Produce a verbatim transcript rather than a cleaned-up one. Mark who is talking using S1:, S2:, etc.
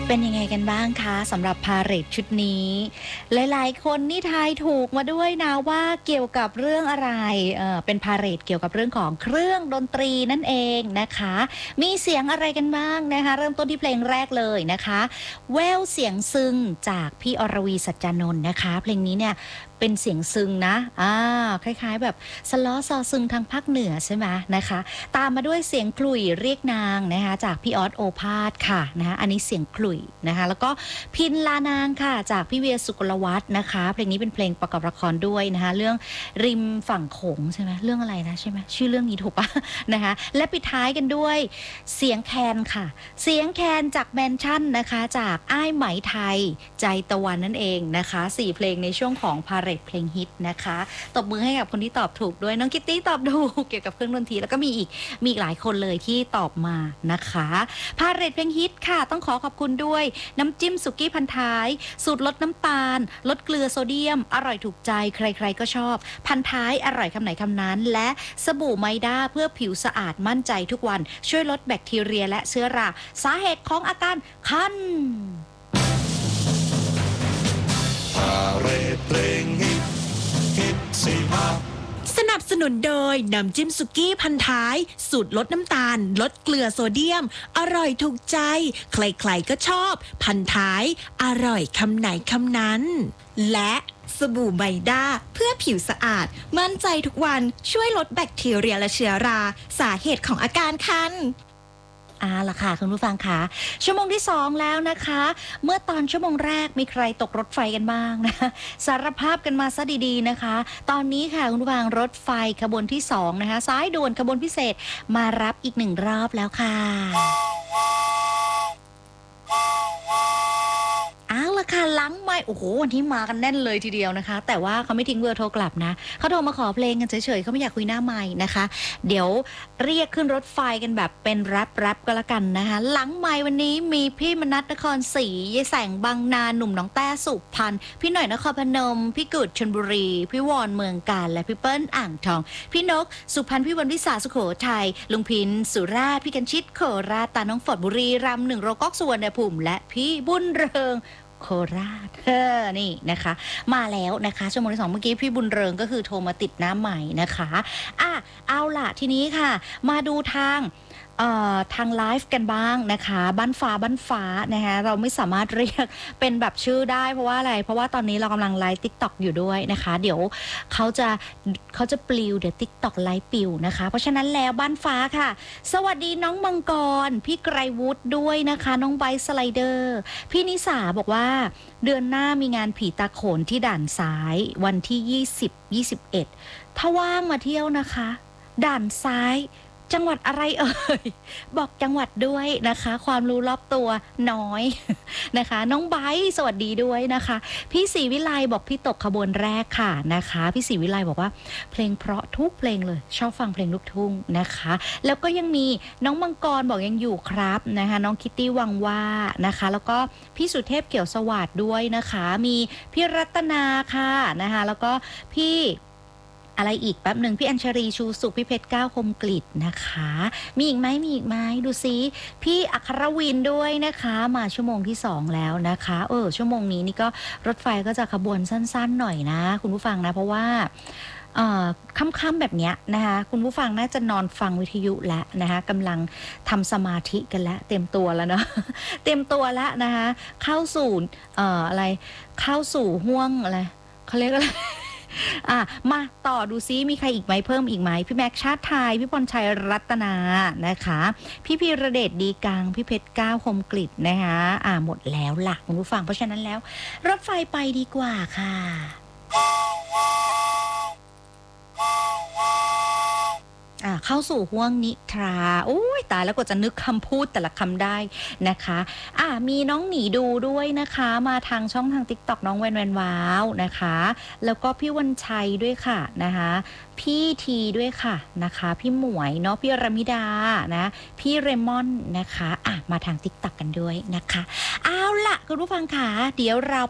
S1: เป็นยังไงกันบ้างคะสำหรับพาเหรดชุดนี้ หลายๆคนนี่ทายถูกมาด้วยนะว่าเกี่ยวกับเรื่องอะไรเอ่อเป็นพาเหรดเกี่ยวกับเรื่องของเครื่องดนตรีนั่นเองนะคะมีเสียงอะไรกันบ้างนะคะเริ่มต้นที่เพลงแรกเลยนะคะแววเสียงซึ้งจากพี่อรวีสัจจานนท์นะคะเพลงนี้เนี่ยเป็นเสียงซึ้งนะอ่าคล้ายๆแบบสล้อซอซึงทางภาคเหนือใช่ไหมนะคะตามมาด้วยเสียงขลุ่ยเรียกนางนะคะจากพี่ออสโอภาสค่ะนะคะอันนี้เสียงขลุ่ยนะคะแล้วก็พินลานางค่ะจากพี่เวียสุกลวัฒน์นะคะเพลงนี้เป็นเพลงประกอบละครด้วยนะคะเรื่องริมฝั่งโขงใช่ไหมเรื่องอะไรนะใช่ไหมชื่อเรื่องนี้ถูกปะนะคะและปิดท้ายกันด้วยเสียงแคนค่ะเสียงแคนจากแมนชั่นนะคะจากอ้ายไหมไทยใจตะวันนั่นเองนะคะสี่เพลงในช่วงของพาเหรดเพลงฮิตนะคะตบมือให้กับคนที่ตอบถูกด้วยน้องคิตตี้ตอบถูกเกี่ยวกับเครื่องดนตรีแล้วก็มีอีกมีอีกหลายคนเลยที่ตอบมานะคะพาเหรดเพลงฮิตค่ะต้องขอขอบคุณด้วยน้ำจิ้มสุกี้พันท้ายสูตรลดน้ำตาลลดเกลือโซเดียมอร่อยถูกใจใครๆก็ชอบพันท้ายอร่อยคำไหนคำนั้นและสบู่ไมด้าเพื่อผิวสะอาดมั่นใจทุกวันช่วยลดแบคทีเรียและเชื้อราสาเหตุของอาการคัน
S2: พาเหรดเพลงฮิตฮิตสี่ห้า
S3: สนับสนุนโดยน้ำจิ้มสุกี้พันท้ายสูตรลดน้ำตาลลดเกลือโซเดียมอร่อยถูกใจใครๆก็ชอบพันท้ายอร่อยคำไหนคำนั้นและสบู่ไมด้าเพื่อผิวสะอาดมั่นใจทุกวันช่วยลดแบคทีเรียและเชื้อราสาเหตุของอาการคัน
S1: อ่าล่ะค่ะคุณผู้ฟังค่ะชั่วโมงที่สองแล้วนะคะเมื่อตอนชั่วโมงแรกมีใครตกรถไฟกันบ้างนะสารภาพกันมาซะดีๆนะคะตอนนี้ค่ะคุณผู้ฟังรถไฟขบวนที่สองนะคะสายด่วนขบวนพิเศษมารับอีกหนึ่งรอบแล้วค่ะเอาล่ะค่ะหลังไม่โอ้โหวันที่มากันแน่นเลยทีเดียวนะคะแต่ว่าเขาไม่ทิ้งเบอร์โทรกลับนะเขาโทรมาขอเพลงกันเฉยๆเขาไม่อยากคุยหน้าไมค์นะคะเดี๋ยวเรียกขึ้นรถไฟกันแบบเป็นแรปแรปก็แล้วกันนะคะหลังไมค์วันนี้มีพี่มนัสนครศรียายแสงบางนาหนุ่มน้องแต้สุพรรณพี่หน่อยนครพนมพี่กุดชลบุรีพี่วอนเมืองกาญและพี่เปิ้ลอ่างทองพี่นกสุพรรณพี่วันวิสาสุโขทัยลุงพินสุราษฎร์พี่กันชิดโคราชตาน้องฝอดบุรีรัมย์หนึ่งโรก๊อกสุวรรณภูมิและพี่บุญเริงโคราชเออนี่นะคะมาแล้วนะคะชั่วโมงที่สองเมื่อกี้พี่บุญเริงก็คือโทรมาติดน้ำใหม่นะคะอ่ะเอาล่ะทีนี้ค่ะมาดูทางเอ่อทางไลฟ์กันบ้างนะคะบ้านฟ้าบ้านฟ้านะคะเราไม่สามารถเรียกเป็นแบบชื่อได้เพราะว่าอะไรเพราะว่าตอนนี้เรากำลังไลฟ์ TikTok อยู่ด้วยนะคะเดี๋ยวเขาจะเขาจะปลิวเดี๋ยว TikTok ไลฟ์ปิวนะคะเพราะฉะนั้นแล้วบ้านฟ้าค่ะสวัสดีน้องมังกรพี่ไกรวุฒิด้วยนะคะน้องไบค์สไลเดอร์พี่นิสาบอกว่าเดือนหน้ามีงานผีตาโขนที่ด่านซ้ายวันที่ยี่สิบ ยี่สิบเอ็ดถ้าว่างมาเที่ยวนะคะด่านซ้ายจังหวัดอะไรเอ่ยบอกจังหวัดด้วยนะคะความรู้รอบตัวน้อยนะคะน้องไบค์สวัสดีด้วยนะคะพี่ศรีวิไลบอกพี่ตกขบวนแรกค่ะนะคะพี่ศรีวิไลบอกว่าเพลงเพราะทุกเพลงเลยชอบฟังเพลงลูกทุ่งนะคะแล้วก็ยังมีน้องมังกรบอกยังอยู่ครับนะคะน้องคิตตี้วังว่านะคะแล้วก็พี่สุเทพเกี่ยวสวัสดิ์ด้วยนะคะมีพี่รัตนาค่ะนะคะแล้วก็พี่อะไรอีกแป๊บหนึ่งพี่อัญชรีชูสุขพี่เพชรก้าวคมกลิตนะคะมีอีกไหมมีอีกไหมดูซิพี่อัครวินด้วยนะคะมาชั่วโมงที่สองแล้วนะคะเออชั่วโมงนี้นี่ก็รถไฟก็จะขบวนสั้นๆหน่อยนะคุณผู้ฟังนะเพราะว่าค่ำๆแบบนี้นะคะคุณผู้ฟังน่าจะนอนฟังวิทยุแล้วนะคะกำลังทำสมาธิกันแล้วเต็มตัวแล้วเนาะเต็มตัวแล้วนะคะเข้าสู่เอ่ออะไรเข้าสู่ห่วงอะไรเขาเรียกอะไรอ่ะมาต่อดูซิมีใครอีกไหมเพิ่มอีกไหมพี่แม็กชาติไทยพี่พรชัยรัตนานะคะพี่พีระเดชดีกังพี่เพชรก้าวคมกลิตนะคะอ่าหมดแล้วล่ะคุณผู้ฟังเพราะฉะนั้นแล้วรถไฟไปดีกว่าค่ะเข้าสู่ห่วงนิทราโอ้ยตายแล้วก็จะนึกคำพูดแต่ละคำได้นะคะอ่ะมีน้องหนีดูด้วยนะคะมาทางช่องทาง TikTok น้องแวนแวนว้าวนะคะแล้วก็พี่วันชัยด้วยค่ะนะคะพี่ทีด้วยค่ะนะคะพี่หมวยเนาะพี่รมิดานะพี่เรมอนนะคะอ่ะมาทาง TikTok กันด้วยนะคะเอาล่ะคุณผู้ฟังค่ะเดี๋ยวเรา